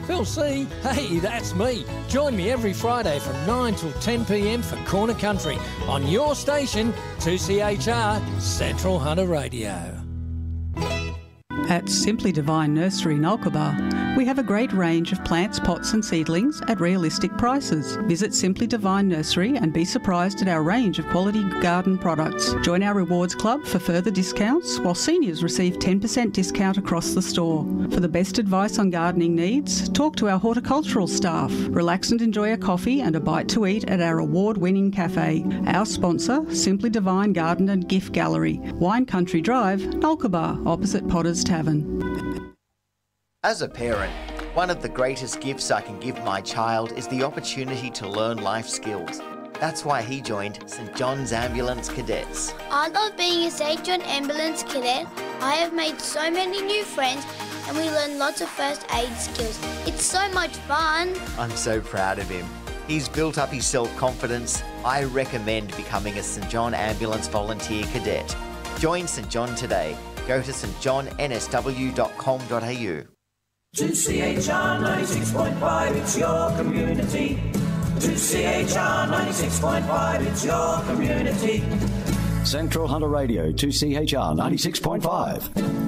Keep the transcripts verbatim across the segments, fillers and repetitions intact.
Phil C. Hey, that's me. Join me every Friday from nine till ten p m for Corner Country on your station, two C H R Central Hunter Radio. At Simply Divine Nursery Nulkaba, we have a great range of plants, pots and seedlings at realistic prices. Visit Simply Divine Nursery and be surprised at our range of quality garden products. Join our rewards club for further discounts, while seniors receive ten percent discount across the store. For the best advice on gardening needs, talk to our horticultural staff. Relax and enjoy a coffee and a bite to eat at our award-winning cafe. Our sponsor, Simply Divine Garden and Gift Gallery, Wine Country Drive, Nulkaba, opposite Potter's Tavern. As a parent, one of the greatest gifts I can give my child is the opportunity to learn life skills. That's why he joined St John's Ambulance Cadets. I love being a St John Ambulance Cadet. I have made so many new friends and we learn lots of first aid skills. It's so much fun. I'm so proud of him. He's built up his self-confidence. I recommend becoming a St John Ambulance Volunteer Cadet. Join St John today. Go to s t john n s w dot com dot a u. two C H R ninety-six point five, it's your community. two C H R ninety-six point five, it's your community. Central Hunter Radio, two C H R ninety-six point five.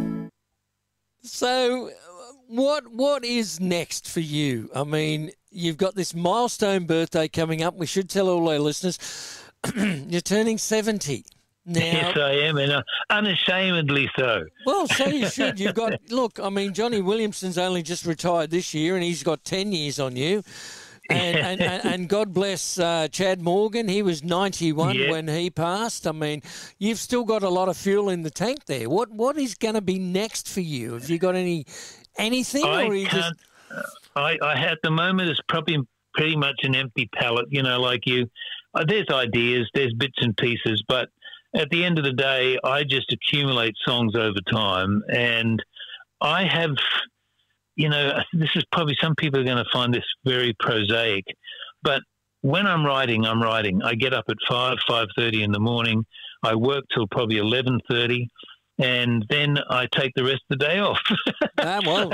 So, what what is next for you? I mean, you've got this milestone birthday coming up. We should tell all our listeners you're turning seventy. Now, yes, I am, and uh, unashamedly so. Well, so you should. You've got, look, I mean, Johnny Williamson's only just retired this year, and he's got ten years on you. And and, and, and God bless uh, Chad Morgan. He was ninety-one yeah. when he passed. I mean, you've still got a lot of fuel in the tank there. What What is going to be next for you? Have you got any anything? I or are you can't. Just... I, I at the moment it's probably pretty much an empty palette. You know, like you. Uh, there's ideas, there's bits and pieces, but at the end of the day, I just accumulate songs over time, and I have, you know, this is probably, some people are going to find this very prosaic, but when I'm writing, I'm writing. I get up at five, five thirty in the morning. I work till probably eleven thirty, and then I take the rest of the day off. Ah, well.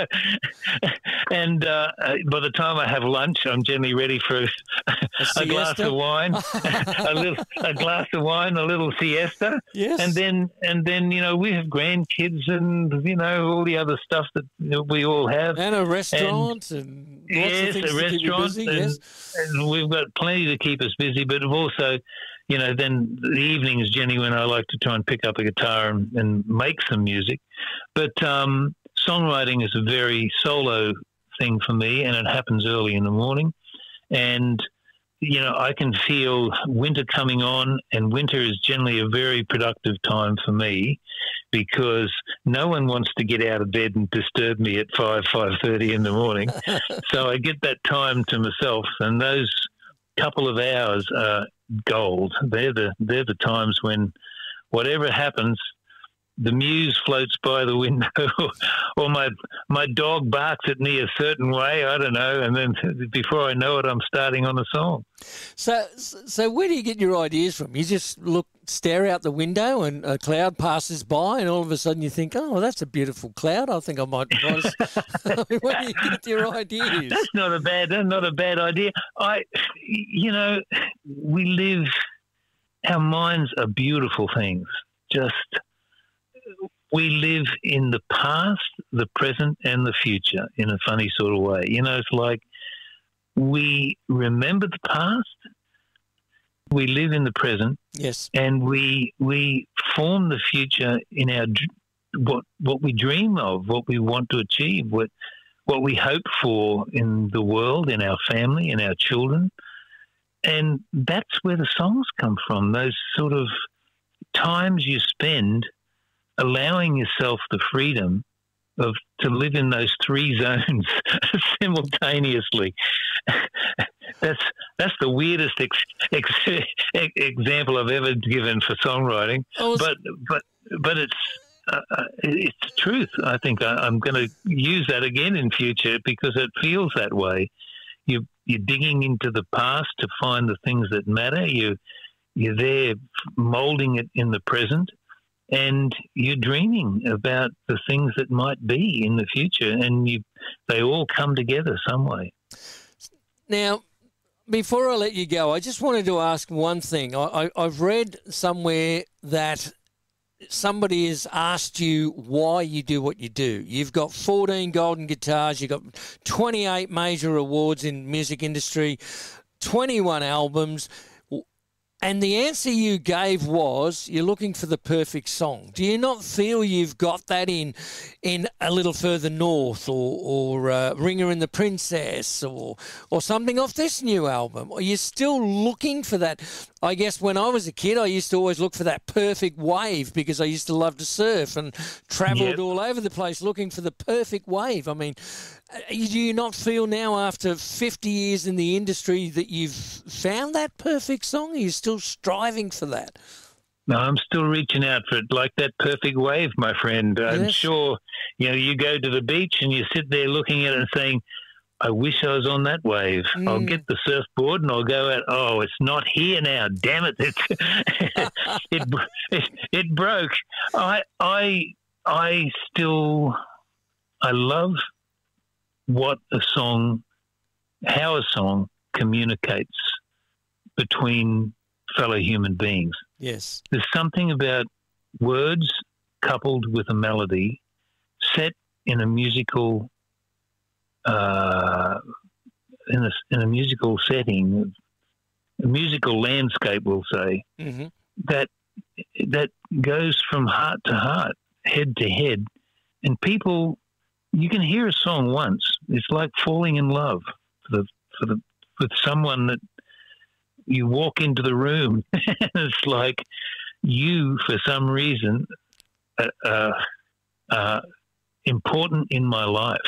and uh, by the time I have lunch, I'm generally ready for a, a glass of wine, a little, a glass of wine, a little siesta. Yes. And then, and then, you know, we have grandkids and, you know, all the other stuff that we all have. And a restaurant and, and lots yes, of things a to keep you restaurant. busy. And, yes. and we've got plenty to keep us busy, but also, you know, then the evening is generally when I like to try and pick up a guitar and, and make some music. But um, songwriting is a very solo thing for me, and it happens early in the morning. And, you know, I can feel winter coming on, and winter is generally a very productive time for me because no one wants to get out of bed and disturb me at five, five thirty in the morning. So I get that time to myself, and those couple of hours are gold. They're the they're the times when whatever happens, the muse floats by the window, or my my dog barks at me a certain way. I don't know, and then before I know it, I'm starting on a song. So, so where do you get your ideas from? You just look, stare out the window, and a cloud passes by, and all of a sudden you think, "Oh, that's a beautiful cloud. I think I might." write a-" Where do you get your ideas? That's not a bad, that's not a bad idea. I, you know, we live. Our minds are beautiful things. Just. We live in the past, the present, and the future in a funny sort of way. You know, it's like we remember the past, we live in the present, yes, and we we form the future in our what what we dream of, what we want to achieve, what what we hope for in the world, in our family, in our children, and that's where the songs come from. Those sort of times you spend allowing yourself the freedom of to live in those three zones simultaneously. That's that's the weirdest ex, ex, ex, example I've ever given for songwriting. Was... But but but it's uh, it's the truth. I think I, I'm going to use that again in future because it feels that way. You you're digging into the past to find the things that matter. You you're there molding it in the present. And you're dreaming about the things that might be in the future, and you, they all come together some way. Now, before I let you go, I just wanted to ask one thing. I, I, I've read somewhere that somebody has asked you why you do what you do. You've got fourteen golden guitars, you've got twenty-eight major awards in music industry, twenty-one albums, and the answer you gave was you're looking for the perfect song. Do you not feel you've got that in in a little further north, or, or uh, Ringer and the Princess, or or something off this new album? Are you still looking for that? I guess when I was a kid, I used to always look for that perfect wave because I used to love to surf and travelled Yep. all over the place looking for the perfect wave. I mean, do you not feel now after fifty years in the industry that you've found that perfect song? Are you still striving for that? No, I'm still reaching out for it, like that perfect wave, my friend. I'm Yes. sure, you know, you go to the beach and you sit there looking at it and saying, I wish I was on that wave. I'll Mm. get the surfboard and I'll go out. Oh, it's not here now. Damn it! It's, it, it it broke. I I I still I love what a song, how a song communicates between fellow human beings. Yes. There's something about words coupled with a melody set in a musical uh, in a in a musical setting, a musical landscape, we'll say, Mm-hmm. that that goes from heart to heart, head to head, and people, you can hear a song once. It's like falling in love for the for the with someone that you walk into the room. It's like you, for some reason, uh, uh, uh, important in my life.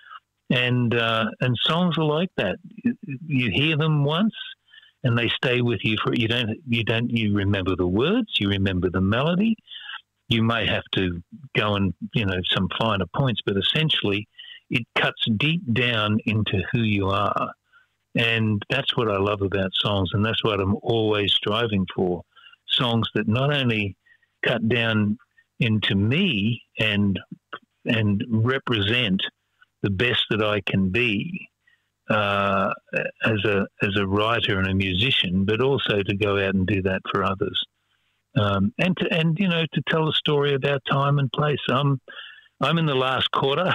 And uh, and songs are like that. You, you hear them once, and they stay with you for you don't you don't you remember the words, you remember the melody. You may have to go and you know some finer points, but essentially, it cuts deep down into who you are, and that's what I love about songs, and that's what I'm always striving for. Songs that not only cut down into me and and represent the best that I can be uh, as a as a writer and a musician, but also to go out and do that for others, um, and to, and you know to tell a story about time and place. I'm I'm in the last quarter,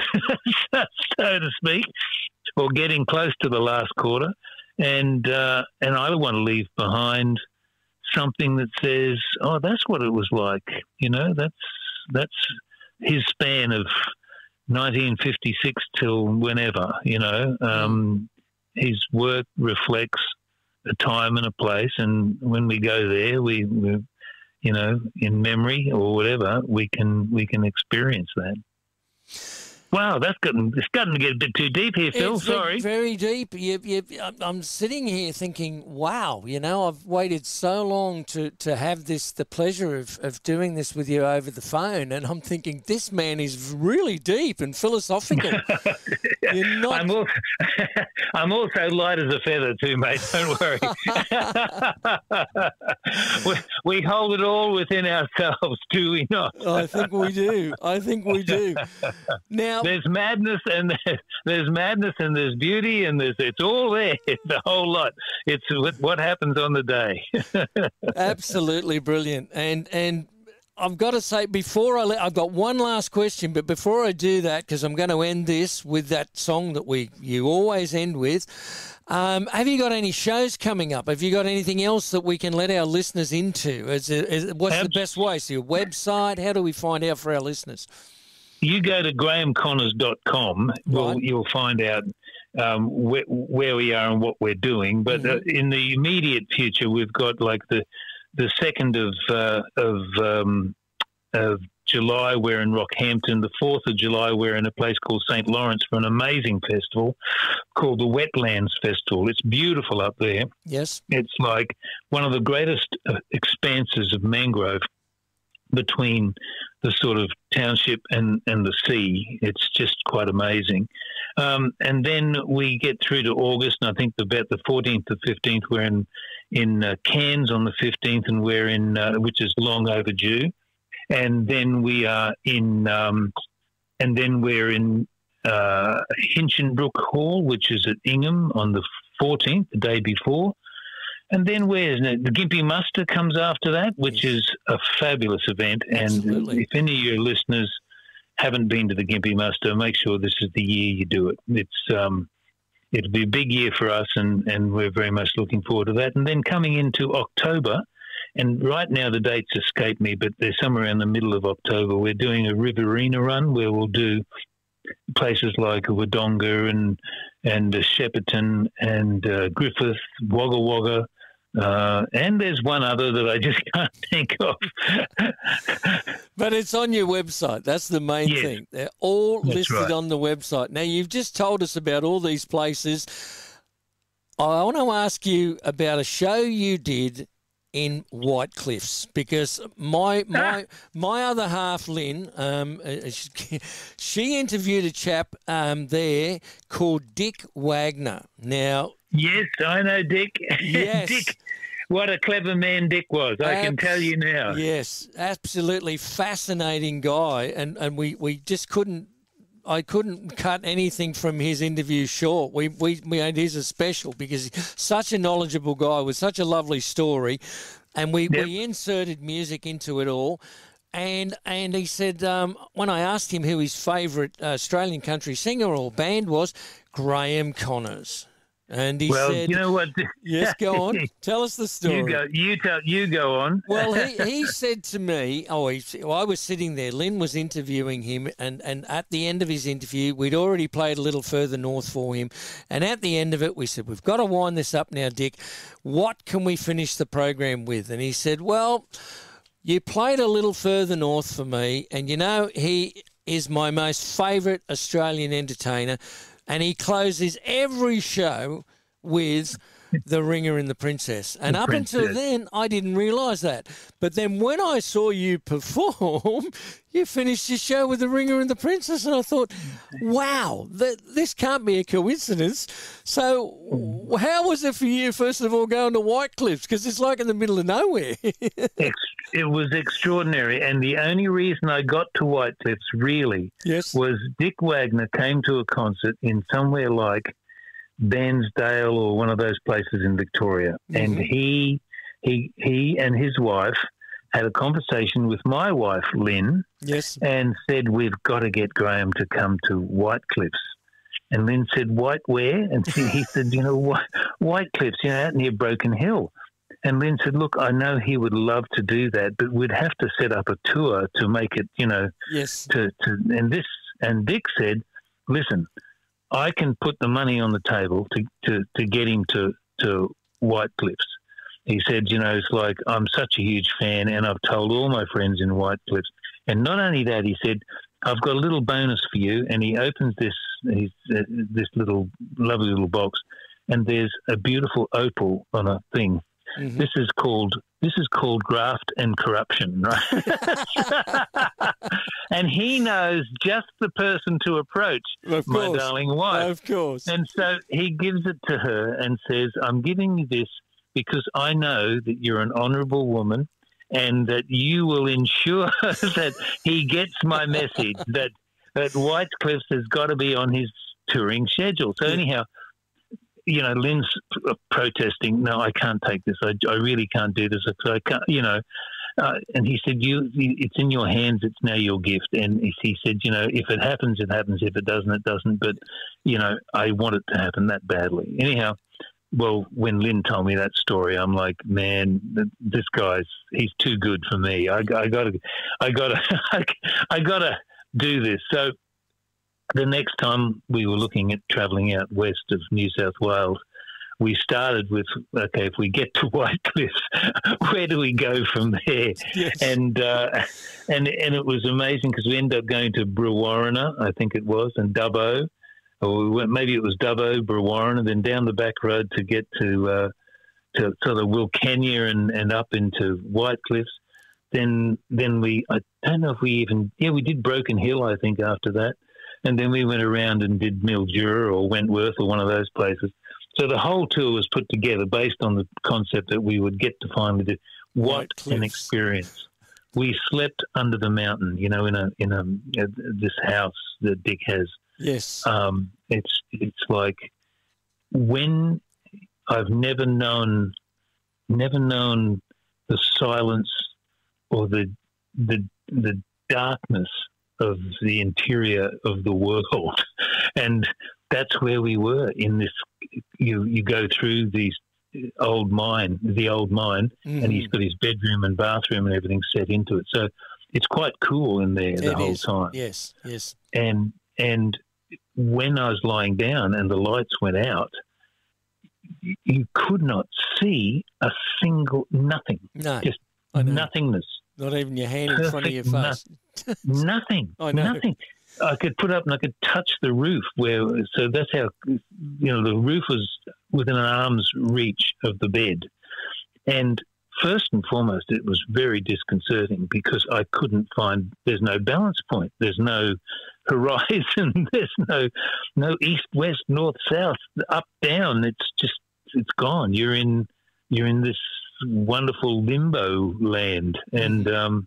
so to speak, or getting close to the last quarter, and uh, and I want to leave behind something that says, "Oh, that's what it was like." You know, that's that's his span of nineteen fifty-six till whenever, you know, um, his work reflects a time and a place. And when we go there, we, we, you know, in memory or whatever, we can, we can experience that. Wow, that's gotten, it's gotten to get a bit too deep here, Phil. It's ve- Sorry. very deep. You, you, I'm- I'm sitting here thinking, wow, you know, I've waited so long to, to have this, the pleasure of, of doing this with you over the phone. And I'm thinking, this man is really deep and philosophical. You're not... I'm, also, I'm also light as a feather too, mate. Don't worry. we, we hold it all within ourselves, do we not? I think we do. I think we do. Now, There's madness and there's, there's madness and there's beauty and there's it's all there. It's the whole lot. It's what, what happens on the day. absolutely brilliant. And and I've got to say, before I let, I've got one last question, but before I do that, because I'm going to end this with that song that we you always end with. Um, have you got any shows coming up? Have you got anything else that we can let our listeners into? Is it, is, what's the Abs- best way? So your website? How do we find out for our listeners? You go to graham connors dot com, well, Right. you'll find out um, where, where we are and what we're doing. But uh, in the immediate future, we've got like the the second of uh, of um, of July, we're in Rockhampton. The fourth of July, we're in a place called Saint Lawrence for an amazing festival called the Wetlands Festival. It's beautiful up there. Yes. It's like one of the greatest uh, expanses of mangrove between the sort of township and, and the sea. It's just quite amazing. Um, and then we get through to August, and I think about the fourteenth to fifteenth, we're in, in uh, Cairns on the fifteenth, and we're in, uh, which is long overdue. And then we are in, um, and then we're in uh, Hinchinbrook Hall, which is at Ingham on the fourteenth, the day before. And then where's it? The Gympie Muster comes after that, which is a fabulous event. Absolutely. And if any of your listeners haven't been to the Gympie Muster, make sure this is the year you do it. It's um, it'll be a big year for us, and, and we're very much looking forward to that. And then coming into October, and right now the dates escape me, but they're somewhere in the middle of October, we're doing a Riverina run where we'll do places like Wodonga and and uh, Shepparton and uh, Griffith, Wagga Wagga, uh, and there's one other that I just can't think of. But it's on your website. That's the main Yes. thing. They're all That's listed right. on the website. Now, you've just told us about all these places. I want to ask you about a show you did in White Cliffs, because my my my other half, Lynn, um, uh, she, she interviewed a chap um, there called Dick Wagner. Now, Yes, I know Dick. Yes. Dick, what a clever man Dick was. I can Abs- tell you now. yes, absolutely fascinating guy, and and we, we just couldn't. I couldn't cut anything from his interview short. We we made his a special because he's such a knowledgeable guy with such a lovely story, and we, Yep. we inserted music into it all. And and he said, um, when I asked him who his favourite uh, Australian country singer or band was, Graham Connors. And he Well, said, you know what? yes, go on, tell us the story. You go. You tell. You go on. Well, he, he said to me, oh, he, well, I was sitting there, Lynn was interviewing him, and, and at the end of his interview, we'd already played a little further north for him. And at the end of it, we said, we've got to wind this up now, Dick. What can we finish the program with? And he said, well, you played a little further north for me, and you know, he is my most favourite Australian entertainer, and he closes every show with The Ringer and the Princess. And The up until Princess. then, I didn't realise that. But then when I saw you perform, you finished your show with The Ringer and the Princess, and I thought, wow, th- this can't be a coincidence. So how was it for you, first of all, going to White Cliffs? Because it's like in the middle of nowhere. Ex- it was extraordinary, and the only reason I got to White Cliffs really Yes. was Dick Wagner came to a concert in somewhere like Bairnsdale or one of those places in Victoria, and he he he and his wife had a conversation with my wife Lynn, Yes. and said, we've got to get Graham to come to White Cliffs. And Lynn said, White where? And she, he said, you know, White, White Cliffs, you know, out near Broken Hill. And Lynn said, look, I know he would love to do that, but we'd have to set up a tour to make it, you know, Yes. to, to and this and Dick said, listen, I can put the money on the table to, to, to get him to, to White Cliffs. He said, you know, it's like, I'm such a huge fan, and I've told all my friends in White Cliffs. And not only that, he said, I've got a little bonus for you. And he opens this his, uh, this little lovely little box, and there's a beautiful opal on a thing. Mhm. This is called this is called graft and corruption, right? And he knows just the person to approach, Of my course. darling wife. Of course. And so he gives it to her and says, I'm giving you this because I know that you're an honourable woman and that you will ensure that he gets my message, that, that White Cliffs has got to be on his touring schedule. So anyhow, you know, Lynn's p- protesting, no, I can't take this. I, I really can't do this. I can't, you know. Uh, and he said, "You, it's in your hands. It's now your gift." And he he said, "You know, if it happens, it happens. If it doesn't, it doesn't. But, you know, I want it to happen that badly." Anyhow, well, when Lynn told me that story, I'm like, man, th- this guy's he's too good for me. I, I gotta, I gotta, I gotta do this. So the next time we were looking at travelling out west of New South Wales, we started with, okay, if we get to White Cliffs, where do we go from there? Yes. And uh, and and it was amazing because we ended up going to Brewarrina, I think it was, and Dubbo, or we went, maybe it was Dubbo, Brewarrina, then down the back road to get to uh, to sort of Wilcannia and, and up into White Cliffs. Then then we, I don't know if we even, yeah, we did Broken Hill, I think, after that. And then we went around and did Mildura or Wentworth or one of those places. So the whole tour was put together based on the concept that we would get to finally do. What White Cliffs. an experience! We slept under the mountain, you know, in a in a, a this house that Dick has, Yes. Um, it's it's like when I've never known, never known the silence or the the the darkness of the interior of the world, and that's where we were in this. You you go through these old mine, the old mine, Mm-hmm. and he's got his bedroom and bathroom and everything set into it. So it's quite cool in there the It whole is. time. Yes, yes. And and when I was lying down and the lights went out, y- you could not see a single nothing, No, just I know. nothingness, Not even your hand in front of your Perfect face. nothing, I know. nothing. I could put up and I could touch the roof where, so that's how, you know, the roof was within an arm's reach of the bed. And first and foremost, it was very disconcerting because I couldn't find, there's no balance point. There's no horizon. There's no, no east, west, north, south, up, down. It's just, it's gone. You're in, you're in this wonderful limbo land. And, um,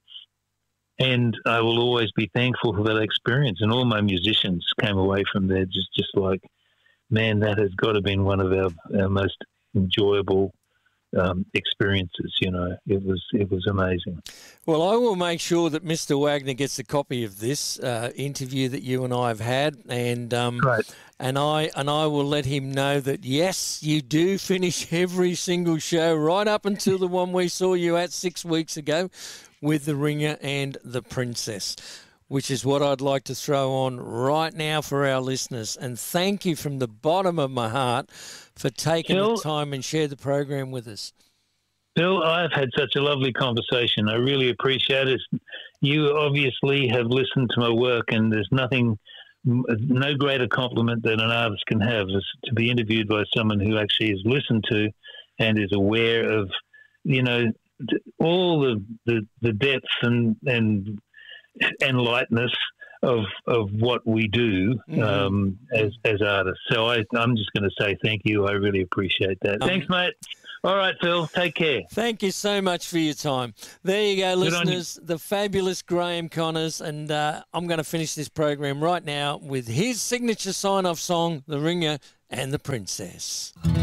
And I will always be thankful for that experience. And all my musicians came away from there just, just like, man, that has got to have been one of our, our most enjoyable um, experiences. You know, it was it was amazing. Well, I will make sure that Mister Wagner gets a copy of this uh, interview that you and I have had, and um, Right. and I and I will let him know that yes, you do finish every single show right up until the one we saw you at six weeks ago with the Ringer and the Princess, which is what I'd like to throw on right now for our listeners. And thank you from the bottom of my heart for taking Phil, the time and share the program with us. Bill, I've had such a lovely conversation. I really appreciate it. You obviously have listened to my work, and there's nothing, no greater compliment that an artist can have is to be interviewed by someone who actually has listened to and is aware of, you know, all the, the, the depth and, and, and lightness of of what we do Mm-hmm. um, as as artists. So I, I'm just going to say thank you. I really appreciate that. Um, Thanks, mate. All right, Phil. Take care. Thank you so much for your time. There you go, Good on you. listeners. The fabulous Graham Connors. And uh, I'm going to finish this program right now with his signature sign-off song, The Ringer and the Princess.